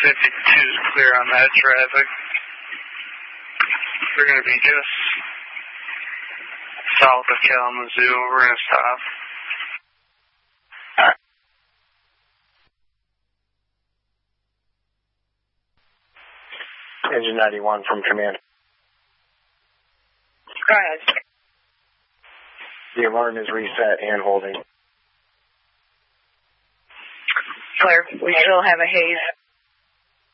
52 is clear on that traffic. We're going to be just south of Kalamazoo. We're going to stop. Engine 91 from command. Go ahead. The alarm is reset and holding. Clear. We still have a haze